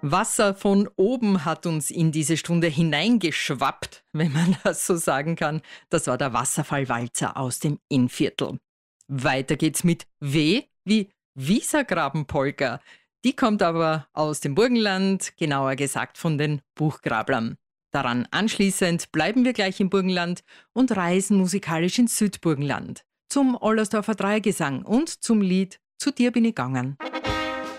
Wasser von oben hat uns in diese Stunde hineingeschwappt, wenn man das so sagen kann. Das war der Wasserfallwalzer aus dem Innviertel. Weiter geht's mit W wie Wiesergrabenpolka. Die kommt aber aus dem Burgenland, genauer gesagt von den Buchgrablern. Daran anschließend bleiben wir gleich im Burgenland und reisen musikalisch ins Südburgenland. Zum Ollersdorfer Dreigesang und zum Lied Zu dir bin ich gegangen.